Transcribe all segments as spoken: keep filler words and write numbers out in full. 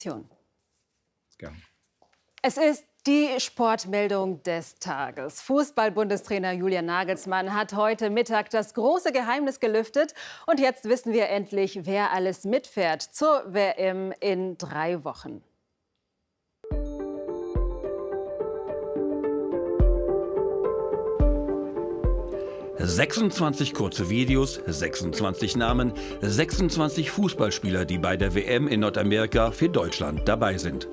Gerne. Es ist die Sportmeldung des Tages. Fußball-Bundestrainer Julian Nagelsmann hat heute Mittag das große Geheimnis gelüftet. Und jetzt wissen wir endlich, wer alles mitfährt zur W M in drei Wochen. sechsundzwanzig kurze Videos, sechsundzwanzig Namen, sechsundzwanzig Fußballspieler, die bei der W M in Nordamerika für Deutschland dabei sind.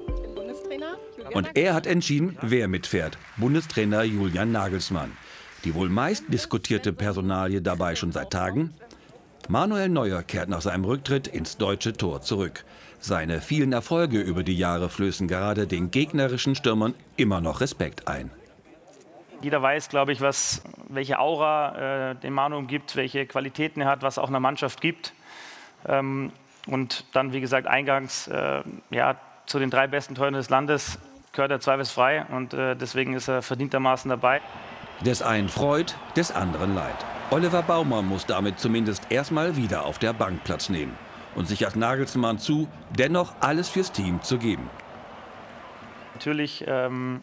Und er hat entschieden, wer mitfährt. Bundestrainer Julian Nagelsmann. Die wohl meist diskutierte Personalie dabei schon seit Tagen. Manuel Neuer kehrt nach seinem Rücktritt ins deutsche Tor zurück. Seine vielen Erfolge über die Jahre flößen gerade den gegnerischen Stürmern immer noch Respekt ein. Jeder weiß, glaube ich, was, welche Aura äh, dem Manu gibt, welche Qualitäten er hat, was auch einer Mannschaft gibt. Ähm, und dann, wie gesagt, eingangs äh, ja, zu den drei besten Toren des Landes gehört er zweifelsfrei. Und äh, deswegen ist er verdientermaßen dabei. Des einen freut, des anderen leid. Oliver Baumann muss damit zumindest erstmal wieder auf der Bank Platz nehmen. Und sichert Nagelsmann zu, dennoch alles fürs Team zu geben. Natürlich ähm,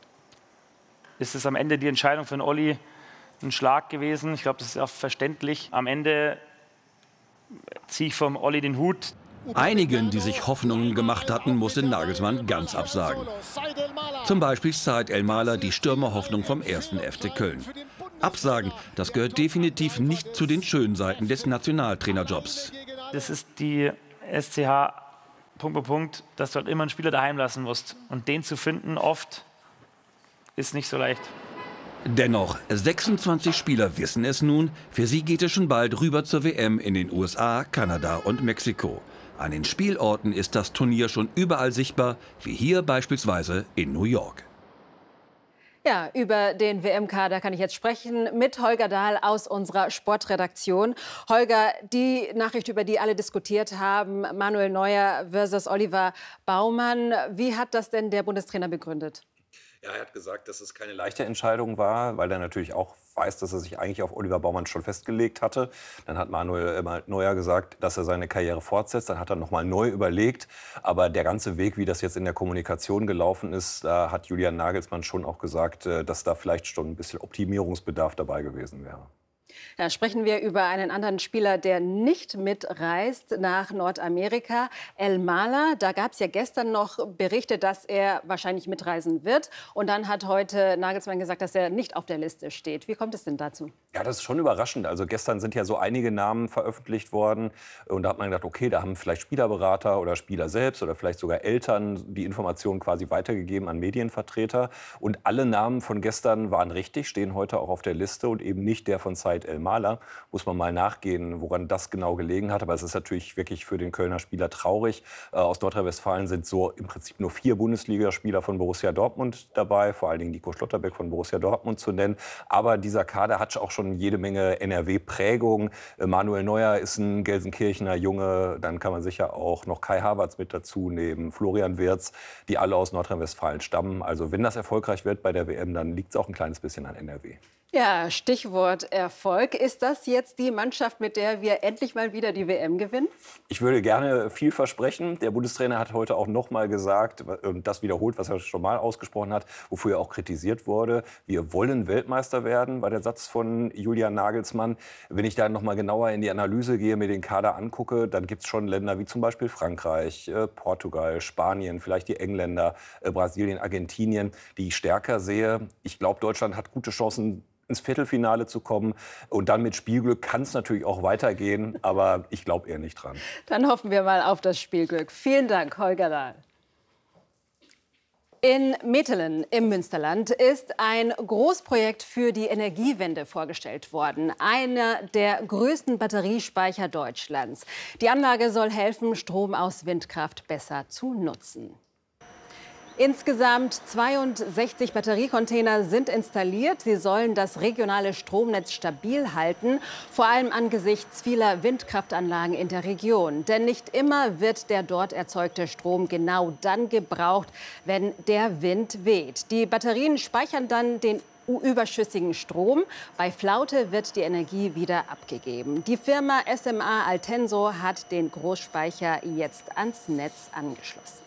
ist es am Ende die Entscheidung von Olli ein Schlag gewesen. Ich glaube, das ist auch verständlich. Am Ende ziehe ich vom Olli den Hut. Einigen, die sich Hoffnungen gemacht hatten, musste Nagelsmann ganz absagen. Zum Beispiel Said Elmalah, die Stürmerhoffnung vom ersten F C Köln. Absagen, das gehört definitiv nicht zu den schönen Seiten des Nationaltrainerjobs. Das ist die S C H, Punkt, Punkt, Punkt, dass du halt immer einen Spieler daheim lassen musst. Und den zu finden, oft, ist nicht so leicht. Dennoch, sechsundzwanzig Spieler wissen es nun, für sie geht es schon bald rüber zur W M in den U S A, Kanada und Mexiko. An den Spielorten ist das Turnier schon überall sichtbar, wie hier beispielsweise in New York. Ja, über den W M-Kader kann ich jetzt sprechen mit Holger Dahl aus unserer Sportredaktion. Holger, die Nachricht, über die alle diskutiert haben, Manuel Neuer versus Oliver Baumann, wie hat das denn der Bundestrainer begründet? Ja, er hat gesagt, dass es keine leichte Entscheidung war, weil er natürlich auch weiß, dass er sich eigentlich auf Oliver Baumann schon festgelegt hatte. Dann hat Manuel Neuer gesagt, dass er seine Karriere fortsetzt. Dann hat er noch mal neu überlegt. Aber der ganze Weg, wie das jetzt in der Kommunikation gelaufen ist, da hat Julian Nagelsmann schon auch gesagt, dass da vielleicht schon ein bisschen Optimierungsbedarf dabei gewesen wäre. Da sprechen wir über einen anderen Spieler, der nicht mitreist nach Nordamerika, Elmalah. Da gab es ja gestern noch Berichte, dass er wahrscheinlich mitreisen wird. Und dann hat heute Nagelsmann gesagt, dass er nicht auf der Liste steht. Wie kommt es denn dazu? Ja, das ist schon überraschend. Also gestern sind ja so einige Namen veröffentlicht worden. Und da hat man gedacht, okay, da haben vielleicht Spielerberater oder Spieler selbst oder vielleicht sogar Eltern die Informationen quasi weitergegeben an Medienvertreter. Und alle Namen von gestern waren richtig, stehen heute auch auf der Liste und eben nicht der von Said Elmalah. Muss man mal nachgehen, woran das genau gelegen hat. Aber es ist natürlich wirklich für den Kölner Spieler traurig. Äh, aus Nordrhein-Westfalen sind so im Prinzip nur vier Bundesligaspieler von Borussia Dortmund dabei. Vor allen Dingen Nico Schlotterbeck von Borussia Dortmund zu nennen. Aber dieser Kader hat auch schon jede Menge N R W-Prägung. Äh, Manuel Neuer ist ein Gelsenkirchener Junge. Dann kann man sicher auch noch Kai Havertz mit dazu nehmen. Florian Wirtz, die alle aus Nordrhein-Westfalen stammen. Also wenn das erfolgreich wird bei der W M, dann liegt es auch ein kleines bisschen an N R W. Ja, Stichwort Erfolg. Ist das jetzt die Mannschaft, mit der wir endlich mal wieder die W M gewinnen? Ich würde gerne viel versprechen. Der Bundestrainer hat heute auch noch mal gesagt, und das wiederholt, was er schon mal ausgesprochen hat, wofür er auch kritisiert wurde. Wir wollen Weltmeister werden, war der Satz von Julian Nagelsmann. Wenn ich da noch mal genauer in die Analyse gehe, mir den Kader angucke, dann gibt es schon Länder wie zum Beispiel Frankreich, äh, Portugal, Spanien, vielleicht die Engländer, äh, Brasilien, Argentinien, die ich stärker sehe. Ich glaube, Deutschland hat gute Chancen, ins Viertelfinale zu kommen. Und dann mit Spielglück kann es natürlich auch weitergehen. Aber ich glaube eher nicht dran. Dann hoffen wir mal auf das Spielglück. Vielen Dank, Holger Dahl. In Metelen im Münsterland ist ein Großprojekt für die Energiewende vorgestellt worden. Einer der größten Batteriespeicher Deutschlands. Die Anlage soll helfen, Strom aus Windkraft besser zu nutzen. Insgesamt zweiundsechzig Batteriecontainer sind installiert. Sie sollen das regionale Stromnetz stabil halten, vor allem angesichts vieler Windkraftanlagen in der Region. Denn nicht immer wird der dort erzeugte Strom genau dann gebraucht, wenn der Wind weht. Die Batterien speichern dann den überschüssigen Strom. Bei Flaute wird die Energie wieder abgegeben. Die Firma S M A Altenso hat den Großspeicher jetzt ans Netz angeschlossen.